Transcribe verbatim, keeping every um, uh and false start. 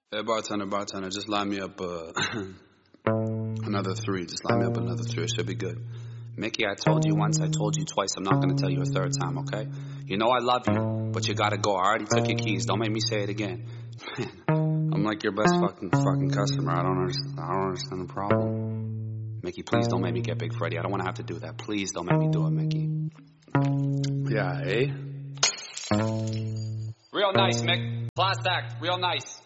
Hey, bartender, bartender, just line me up uh, another three. Just line me up another three. It should be good. Mickey, I told you once, I told you twice. I'm not going to tell you a third time, okay? You know I love you, but you got to go. I already took your keys. Don't make me say it again. Man, I'm like your best fucking fucking customer. I don't understand, I don't understand the problem. Mickey, please don't make me get Big Freddy. I don't want to have to do that. Please don't make me do it, Mickey. Yeah, eh? Real nice, Mick. Class act. Real nice.